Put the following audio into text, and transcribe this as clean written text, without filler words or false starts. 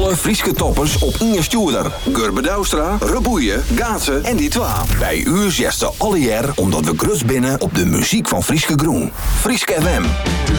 alle Frieske toppers op Inge Stuurder. Gurbe Douwstra, Reboeien, Gaatsen en die twa. Bij u zesde alle jaar omdat we grus binnen op de muziek van Frieske Groen. Frieske FM.